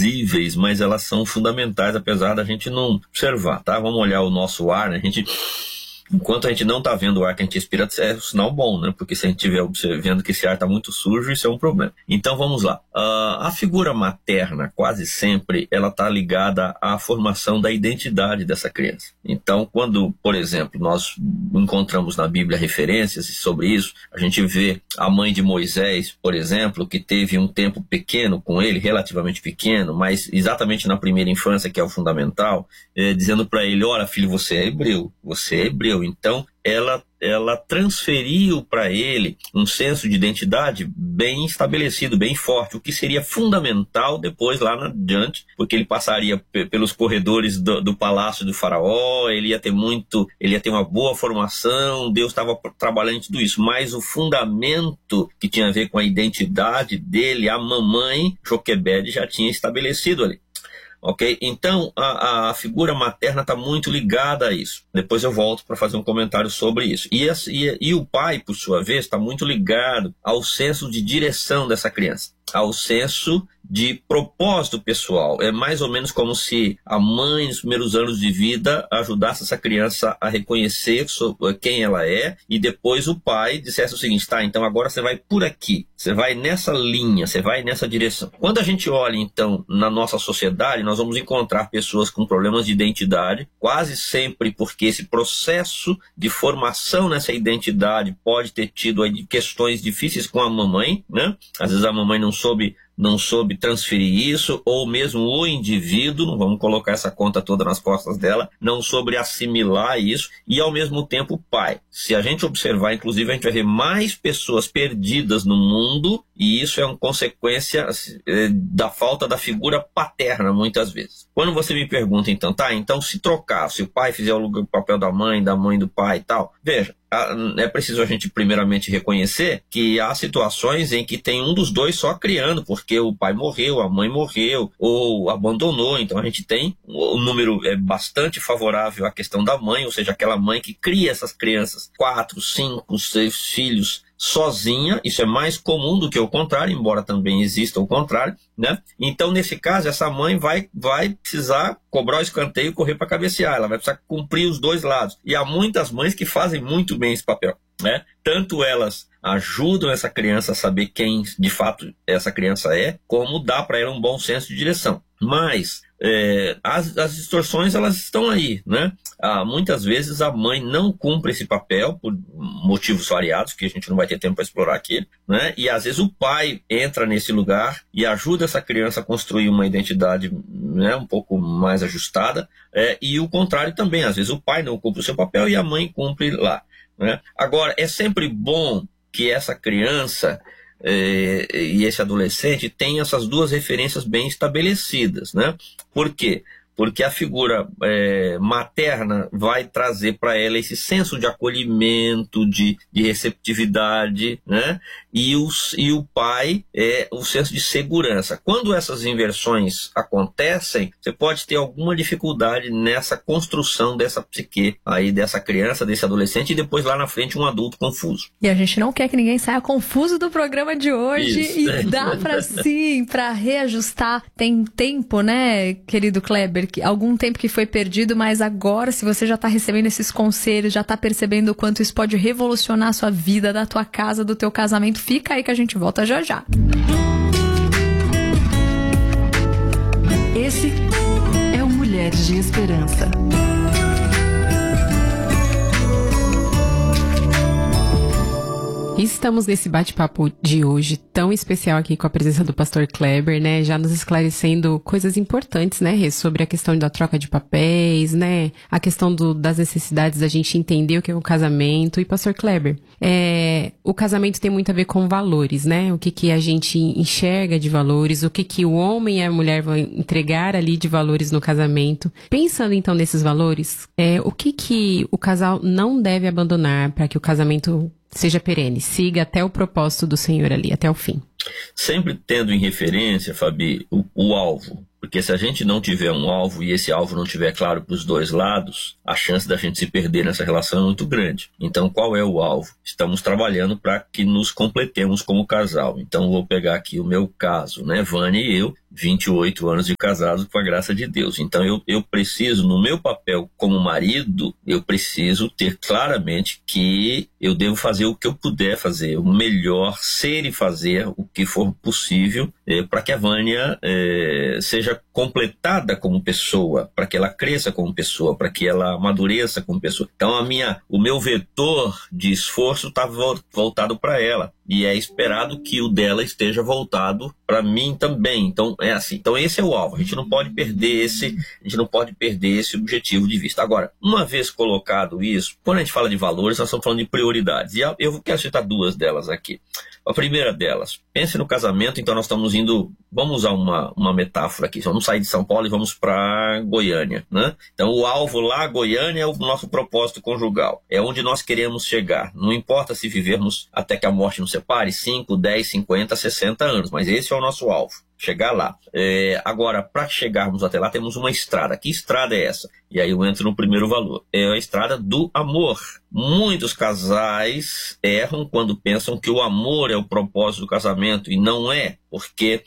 invisíveis, mas elas são fundamentais, apesar da gente não observar, tá? Vamos olhar o nosso ar, né? Enquanto a gente não está vendo o ar que a gente respira, é um sinal bom, né? Porque se a gente estiver observando que esse ar está muito sujo, isso é um problema. Então vamos lá. A figura materna, quase sempre, ela está ligada à formação da identidade dessa criança. Então, quando, por exemplo, nós encontramos na Bíblia referências sobre isso, a gente vê a mãe de Moisés, por exemplo, que teve um tempo pequeno com ele, relativamente pequeno, mas exatamente na primeira infância, que é o fundamental, dizendo para ele: olha, filho, você é hebreu. Então, ela transferiu para ele um senso de identidade bem estabelecido, bem forte, o que seria fundamental depois lá adiante, porque ele passaria pelos corredores do palácio do faraó, ele ia ter uma boa formação, Deus estava trabalhando em tudo isso, mas o fundamento que tinha a ver com a identidade dele, a mamãe Joquebede já tinha estabelecido ali. Ok? Então, a figura materna está muito ligada a isso. Depois eu volto para fazer um comentário sobre isso. E o pai, por sua vez, está muito ligado ao senso de direção dessa criança, ao senso de propósito pessoal. É mais ou menos como se a mãe, nos primeiros anos de vida, ajudasse essa criança a reconhecer quem ela é, e depois o pai dissesse o seguinte: tá, então agora você vai por aqui, você vai nessa linha, você vai nessa direção. Quando a gente olha, então, na nossa sociedade, nós vamos encontrar pessoas com problemas de identidade, quase sempre porque esse processo de formação nessa identidade pode ter tido aí questões difíceis com a mamãe, né? Às vezes a mamãe não soube transferir isso, ou mesmo o indivíduo, não vamos colocar essa conta toda nas costas dela, não soube assimilar isso, e ao mesmo tempo o pai. Se a gente observar, inclusive, a gente vai ver mais pessoas perdidas no mundo, e isso é uma consequência da falta da figura paterna, muitas vezes. Quando você me pergunta, então se trocar, se o pai fizer o papel da mãe do pai e tal, veja, é preciso a gente primeiramente reconhecer que há situações em que tem um dos dois só criando, porque o pai morreu, a mãe morreu, ou abandonou. Então a gente tem um número bastante favorável à questão da mãe, ou seja, aquela mãe que cria essas crianças, 4, 5, 6 filhos sozinha. Isso é mais comum do que o contrário, embora também exista o contrário, né? Então, nesse caso, essa mãe vai precisar cobrar o escanteio e correr para cabecear, ela vai precisar cumprir os dois lados. E há muitas mães que fazem muito bem esse papel, né? Tanto elas ajudam essa criança a saber quem de fato essa criança é, como dá para ela um bom senso de direção. Mas as distorções, elas estão aí, né? Muitas vezes a mãe não cumpre esse papel por motivos variados, que a gente não vai ter tempo para explorar aqui, né? E às vezes o pai entra nesse lugar e ajuda essa criança a construir uma identidade, né, um pouco mais ajustada, e o contrário também. Às vezes o pai não cumpre o seu papel e a mãe cumpre lá, né? Agora, é sempre bom que essa criança e esse adolescente tenham essas duas referências bem estabelecidas, né? Por quê? Porque a figura materna vai trazer para ela esse senso de acolhimento, de receptividade, né? E o pai é o senso de segurança. Quando essas inversões acontecem, você pode ter alguma dificuldade nessa construção dessa psique aí, dessa criança, desse adolescente, e depois lá na frente um adulto confuso. E a gente não quer que ninguém saia confuso do programa de hoje. Isso. E dá para reajustar. Tem tempo, né, querido Kleber? Algum tempo que foi perdido, mas agora, se você já está recebendo esses conselhos, já está percebendo o quanto isso pode revolucionar a sua vida, da tua casa, do teu casamento, fica aí que a gente volta já já. Esse é o Mulheres de Esperança. Estamos nesse bate-papo de hoje tão especial aqui com a presença do pastor Kleber, né? Já nos esclarecendo coisas importantes, né, sobre a questão da troca de papéis, né? A questão das necessidades da gente entender o que é o casamento. E pastor Kleber, o casamento tem muito a ver com valores, né? O que a gente enxerga de valores, o que o homem e a mulher vão entregar ali de valores no casamento. Pensando então nesses valores, o que o casal não deve abandonar para que o casamento seja perene, siga até o propósito do Senhor ali, até o fim. Sempre tendo em referência, Fabi, o alvo. Porque Porque se a gente não tiver um alvo e esse alvo não estiver claro para os dois lados, a chance da gente se perder nessa relação é muito grande. Então, qual é o alvo? Estamos trabalhando para que nos completemos como casal. Então, vou pegar aqui o meu caso, né? Vânia e eu, 28 anos de casados, com a graça de Deus. Então, eu preciso, no meu papel como marido, eu preciso ter claramente que eu devo fazer o que eu puder fazer, o melhor, ser e fazer o que for possível para que a Vânia seja completada como pessoa, para que ela cresça como pessoa, para que ela amadureça como pessoa. Então, o meu vetor de esforço está voltado para ela. E é esperado que o dela esteja voltado para mim também. Então, é assim. Então, esse é o alvo. A gente não pode perder esse objetivo de vista. Agora, uma vez colocado isso, quando a gente fala de valores, nós estamos falando de prioridades. E eu quero citar duas delas aqui. A primeira delas, pense no casamento. Então, nós estamos indo, vamos usar uma metáfora aqui. Vamos sair de São Paulo e vamos para Goiânia, né? Então, o alvo lá, Goiânia, é o nosso propósito conjugal. É onde nós queremos chegar. Não importa se vivermos até que a morte nos separe, 5, 10, 50, 60 anos. Mas esse é o nosso alvo. Chegar lá. Agora, para chegarmos até lá, temos uma estrada. Que estrada é essa? E aí eu entro no primeiro valor. É a estrada do amor. Muitos casais erram quando pensam que o amor é o propósito do casamento, e não é, porque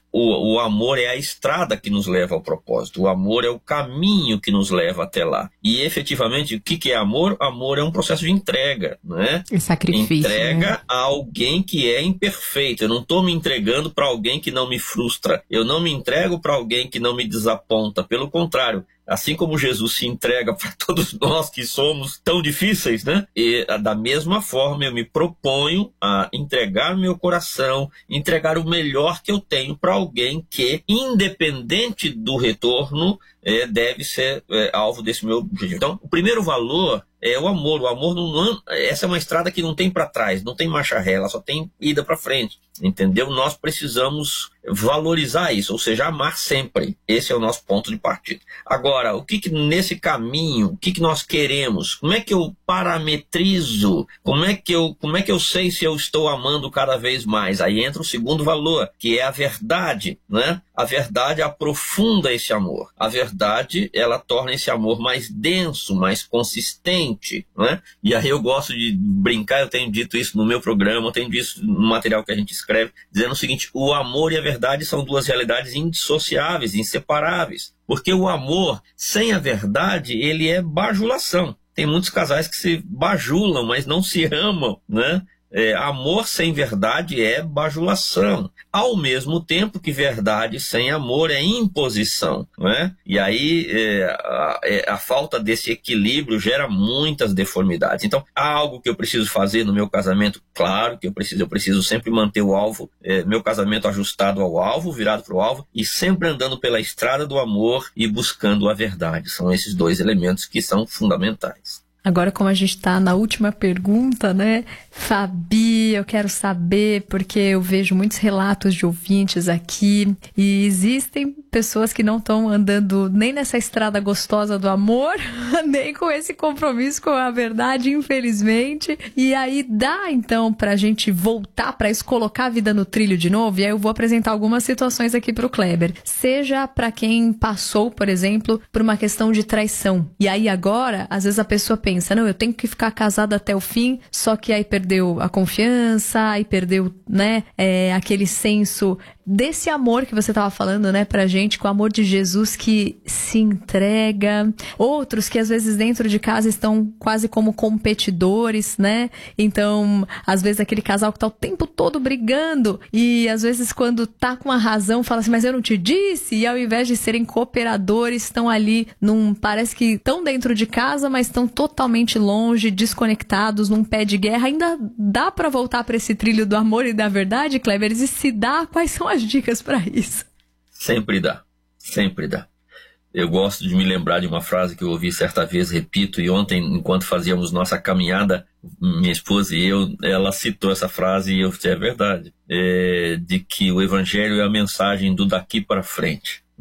o amor é a estrada que nos leva ao propósito. O amor é o caminho que nos leva até lá. E, efetivamente, o que é amor? Amor é um processo de entrega, né? É sacrifício. Entrega, né? A alguém que é imperfeito. Eu não estou me entregando para alguém que não me frustra. Eu não me entrego para alguém que não me desaponta. Pelo contrário, assim como Jesus se entrega para todos nós que somos tão difíceis, né? E da mesma forma eu me proponho a entregar meu coração, entregar o melhor que eu tenho para alguém que, independente do retorno, deve ser alvo desse meu objetivo. Então, o primeiro valor é o amor. O amor essa é uma estrada que não tem para trás, não tem marcha ré, ela só tem ida para frente. Entendeu? Nós precisamos valorizar isso, ou seja, amar sempre. Esse é o nosso ponto de partida. Agora, o que nesse caminho, o que nós queremos? Como é que eu parametrizo? Como é que eu sei se eu estou amando cada vez mais? Aí entra o segundo valor, que é a verdade, né? A verdade aprofunda esse amor. A verdade, ela torna esse amor mais denso, mais consistente, né? E aí eu gosto de brincar, eu tenho dito isso no meu programa, eu tenho dito isso no material que a gente escreve, dizendo o seguinte: o amor e a verdade são duas realidades indissociáveis, inseparáveis. Porque o amor, sem a verdade, ele é bajulação. Tem muitos casais que se bajulam, mas não se amam, né? Amor sem verdade é bajulação. Ao mesmo tempo que verdade sem amor é imposição, né? E aí a falta desse equilíbrio gera muitas deformidades. Então, há algo que eu preciso fazer no meu casamento? Claro que eu preciso sempre manter o alvo, meu casamento ajustado ao alvo, virado para o alvo, e sempre andando pela estrada do amor e buscando a verdade. São esses dois elementos que são fundamentais. Agora, como a gente está na última pergunta, né? Fabi, eu quero saber, porque eu vejo muitos relatos de ouvintes aqui e existem pessoas que não estão andando nem nessa estrada gostosa do amor, nem com esse compromisso com a verdade, infelizmente. E aí dá, então, pra gente voltar pra isso, colocar a vida no trilho de novo? E aí eu vou apresentar algumas situações aqui pro Kleber. Seja pra quem passou, por exemplo, por uma questão de traição. E aí agora, às vezes a pessoa pensa, não, eu tenho que ficar casada até o fim, só que aí perdeu a confiança, aí perdeu, né, aquele senso desse amor que você estava falando, né, pra gente, com o amor de Jesus que se entrega. Outros que às vezes dentro de casa estão quase como competidores, né? Então, às vezes aquele casal que tá o tempo todo brigando e às vezes quando tá com a razão fala assim, mas eu não te disse, e ao invés de serem cooperadores, estão ali parece que estão dentro de casa, mas estão totalmente longe, desconectados, num pé de guerra. Ainda dá pra voltar pra esse trilho do amor e da verdade, Kleber? E se dá, quais são as dicas para isso? Sempre dá, sempre dá. Eu gosto de me lembrar de uma frase que eu ouvi certa vez, repito, e ontem, enquanto fazíamos nossa caminhada, minha esposa e eu, ela citou essa frase e eu disse, é verdade, de que o evangelho é a mensagem do daqui para frente, né?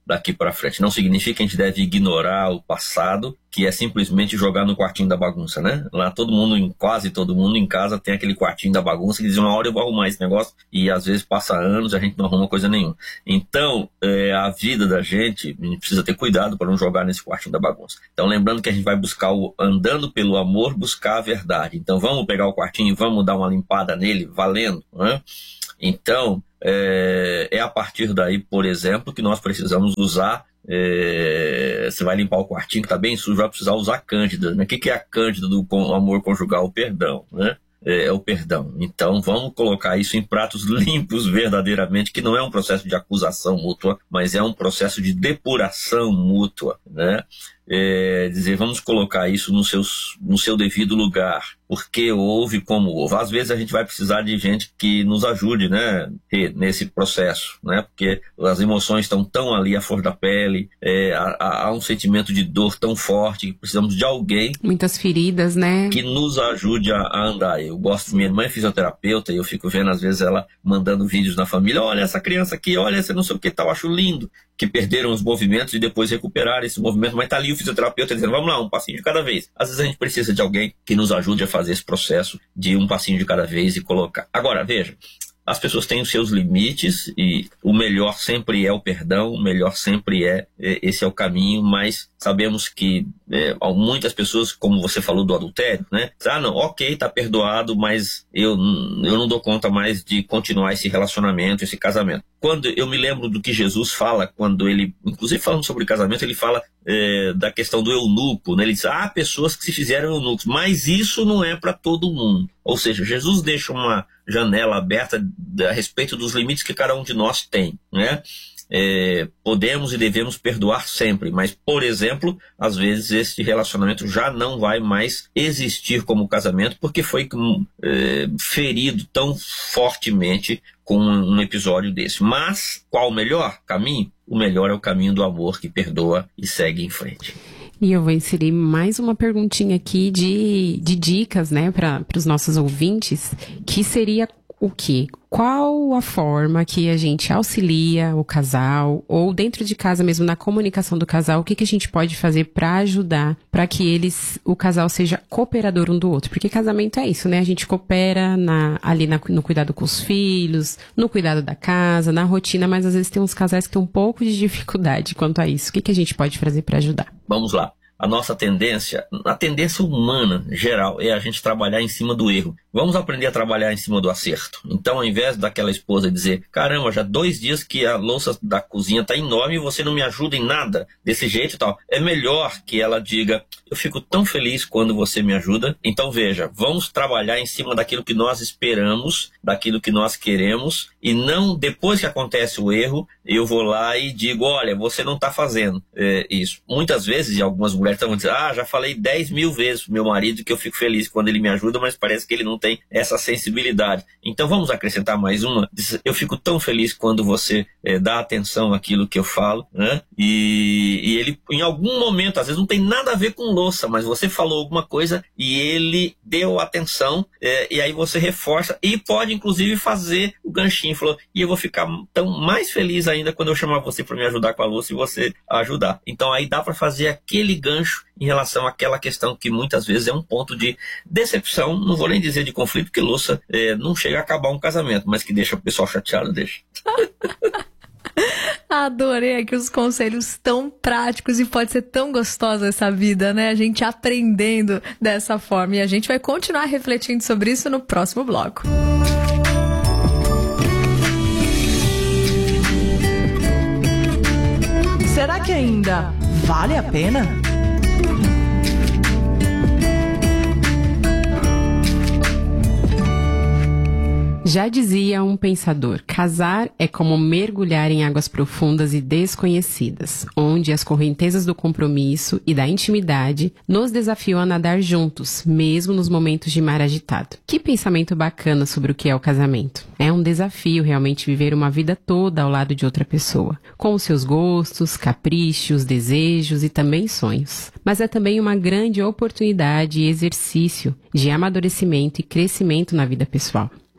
daqui para frente. Não significa que a gente deve ignorar o passado, que é simplesmente jogar no quartinho da bagunça, né? Lá quase todo mundo em casa tem aquele quartinho da bagunça que diz, uma hora eu vou arrumar esse negócio, e às vezes passa anos e a gente não arruma coisa nenhuma. Então, a vida da gente, a gente precisa ter cuidado para não jogar nesse quartinho da bagunça. Então, lembrando que a gente vai buscar, andando pelo amor, buscar a verdade. Então, vamos pegar o quartinho e vamos dar uma limpada nele, valendo, né? Então, é a partir daí, por exemplo, que nós precisamos usar. Você vai limpar o quartinho que está bem sujo, vai precisar usar Cândida, né? O que é a Cândida do amor conjugal? O perdão, né? É o perdão. Então vamos colocar isso em pratos limpos verdadeiramente, que não é um processo de acusação mútua, mas é um processo de depuração mútua, né? Dizer, vamos colocar isso no seu devido lugar, porque houve como houve. Às vezes a gente vai precisar de gente que nos ajude, né, nesse processo, né, porque as emoções estão tão ali à flor da pele, há um sentimento de dor tão forte que precisamos de alguém, muitas feridas, né, que nos ajude a andar. Eu gosto, minha irmã é fisioterapeuta e eu fico vendo às vezes ela mandando vídeos na família, olha essa criança aqui, olha essa não sei o que tal, acho lindo, que perderam os movimentos e depois recuperaram esse movimento, mas tá ali o fisioterapeuta dizendo, vamos lá, um passinho de cada vez. Às vezes a gente precisa de alguém que nos ajude a fazer esse processo de um passinho de cada vez e colocar. Agora, veja, as pessoas têm os seus limites e o melhor sempre é o perdão, o melhor sempre esse é o caminho, mas sabemos que muitas pessoas, como você falou do adultério, né? Não, ok, tá perdoado, mas eu não dou conta mais de continuar esse relacionamento, esse casamento. Quando eu me lembro do que Jesus fala, quando ele, inclusive falando sobre casamento, ele fala da questão do eunuco, né? Ele diz, há pessoas que se fizeram eunucos, mas isso não é para todo mundo. Ou seja, Jesus deixa uma janela aberta a respeito dos limites que cada um de nós tem, né? Podemos e devemos perdoar sempre, mas, por exemplo, às vezes esse relacionamento já não vai mais existir como casamento porque foi ferido tão fortemente com um episódio desse. Mas qual o melhor caminho? O melhor é o caminho do amor que perdoa e segue em frente. E eu vou inserir mais uma perguntinha aqui de dicas, né, para os nossos ouvintes, que seria o quê? Qual a forma que a gente auxilia o casal, ou dentro de casa mesmo, na comunicação do casal, o que a gente pode fazer para ajudar, para que o casal seja cooperador um do outro? Porque casamento é isso, né? A gente coopera no cuidado com os filhos, no cuidado da casa, na rotina, mas às vezes tem uns casais que têm um pouco de dificuldade quanto a isso. O que a gente pode fazer para ajudar? Vamos lá. A nossa tendência, a tendência humana geral, é a gente trabalhar em cima do erro. Vamos aprender a trabalhar em cima do acerto. Então, ao invés daquela esposa dizer, caramba, já 2 dias que a louça da cozinha está enorme e você não me ajuda em nada desse jeito e tal. É melhor que ela diga, eu fico tão feliz quando você me ajuda. Então, veja, vamos trabalhar em cima daquilo que nós esperamos, daquilo que nós queremos, e não depois que acontece o erro, eu vou lá e digo, olha, você não está fazendo isso. Muitas vezes, e algumas mulheres estão dizendo, já falei 10 mil vezes pro meu marido que eu fico feliz quando ele me ajuda, mas parece que ele não tem essa sensibilidade. Então vamos acrescentar mais uma. Eu fico tão feliz quando você dá atenção àquilo que eu falo, né? E ele, em algum momento, às vezes não tem nada a ver com louça, mas você falou alguma coisa e ele deu atenção, e aí você reforça e pode inclusive fazer o ganchinho. Falou, e eu vou ficar tão mais feliz ainda quando eu chamar você para me ajudar com a louça e você ajudar. Então aí dá para fazer aquele gancho em relação àquela questão que muitas vezes é um ponto de decepção, não vou nem dizer de conflito, porque louça não chega a acabar um casamento, mas que deixa o pessoal chateado, deixa. Adorei aqui os conselhos tão práticos e pode ser tão gostosa essa vida, né? A gente aprendendo dessa forma, e a gente vai continuar refletindo sobre isso no próximo bloco. Será que ainda vale a pena? Já dizia um pensador, casar é como mergulhar em águas profundas e desconhecidas, onde as correntezas do compromisso e da intimidade nos desafiam a nadar juntos, mesmo nos momentos de mar agitado. Que pensamento bacana sobre o que é o casamento. É um desafio realmente viver uma vida toda ao lado de outra pessoa, com os seus gostos, caprichos, desejos e também sonhos. Mas é também uma grande oportunidade e exercício de amadurecimento e crescimento na vida pessoal.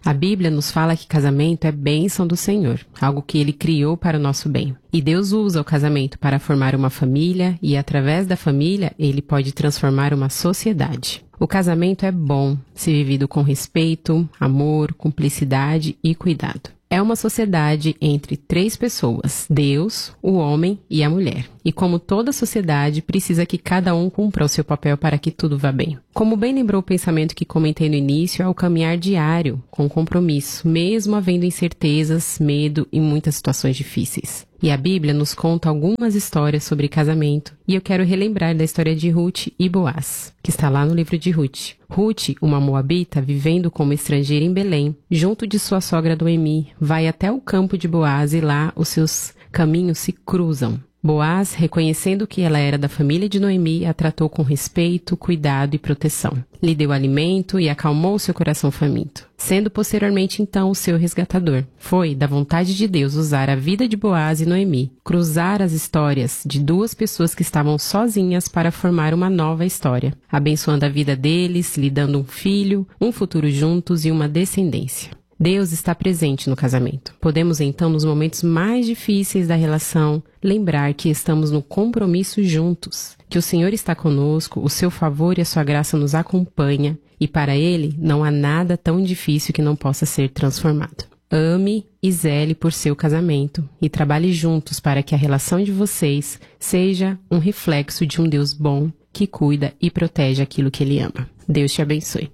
A Bíblia nos fala que casamento é bênção do Senhor, algo que Ele criou para o nosso bem. E Deus usa o casamento para formar uma família e, através da família, Ele pode transformar uma sociedade. O casamento é bom, se vivido com respeito, amor, cumplicidade e cuidado. É uma sociedade entre 3 pessoas, Deus, o homem e a mulher. E como toda sociedade, precisa que cada um cumpra o seu papel para que tudo vá bem. Como bem lembrou o pensamento que comentei no início, é o caminhar diário, com compromisso, mesmo havendo incertezas, medo e muitas situações difíceis. E a Bíblia nos conta algumas histórias sobre casamento, e eu quero relembrar da história de Ruth e Boaz, que está lá no livro de Ruth. Ruth, uma moabita, vivendo como estrangeira em Belém, junto de sua sogra Noemi, vai até o campo de Boaz e lá os seus caminhos se cruzam. Boaz, reconhecendo que ela era da família de Noemi, a tratou com respeito, cuidado e proteção. Lhe deu alimento e acalmou seu coração faminto, sendo posteriormente então o seu resgatador. Foi da vontade de Deus usar a vida de Boaz e Noemi, cruzar as histórias de 2 pessoas que estavam sozinhas para formar uma nova história, abençoando a vida deles, lhe dando um filho, um futuro juntos e uma descendência. Deus está presente no casamento. Podemos então, nos momentos mais difíceis da relação, lembrar que estamos no compromisso juntos, que o Senhor está conosco, o seu favor e a sua graça nos acompanha, e para Ele não há nada tão difícil que não possa ser transformado. Ame e zele por seu casamento e trabalhe juntos para que a relação de vocês seja um reflexo de um Deus bom que cuida e protege aquilo que Ele ama. Deus te abençoe.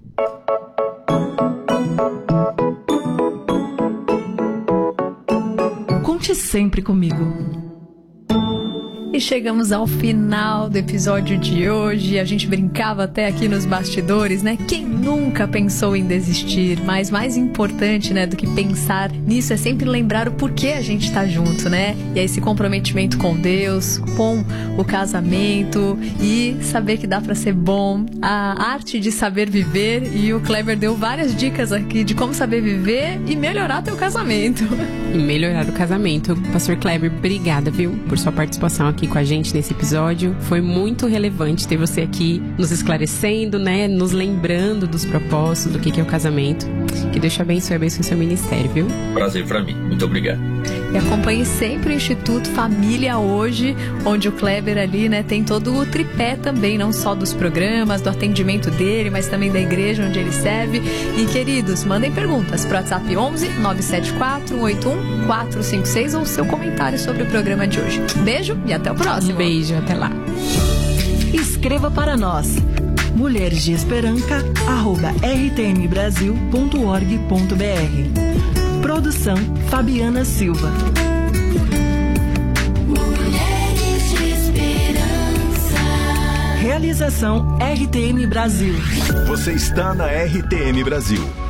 Conte sempre comigo. E chegamos ao final do episódio de hoje. A gente brincava até aqui nos bastidores, né? Quem nunca pensou em desistir? Mas mais importante, né, do que pensar nisso é sempre lembrar o porquê a gente tá junto, né? E é esse comprometimento com Deus, com o casamento e saber que dá pra ser bom. A arte de saber viver, e o Kleber deu várias dicas aqui de como saber viver e melhorar teu casamento. E melhorar o casamento. Pastor Kleber, obrigada, viu, por sua participação aqui com a gente nesse episódio. Foi muito relevante ter você aqui nos esclarecendo, né, nos lembrando dos propósitos, do que é o casamento. Que Deus te abençoe seu ministério, viu? Prazer pra mim. Muito obrigado. E acompanhe sempre o Instituto Família Hoje, onde o Kleber ali, né, tem todo o tripé também, não só dos programas, do atendimento dele, mas também da igreja onde ele serve. E, queridos, mandem perguntas para o WhatsApp 11 974 181 456 ou seu comentário sobre o programa de hoje. Beijo e até o próximo. Um beijo, até lá. Escreva para nós, mulheresdeesperanca@rtmbrasil.org.br. Produção Fabiana Silva. Mulheres de Esperança. Realização RTM Brasil. Você está na RTM Brasil.